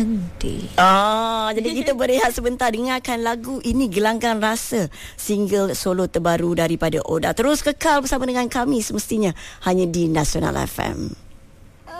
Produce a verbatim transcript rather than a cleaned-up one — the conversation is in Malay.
Ah, jadi kita berehat sebentar, dengarkan lagu ini, Gelanggang Rasa, single solo terbaru daripada Oda. Terus kekal bersama dengan kami semestinya hanya di Nasional F M.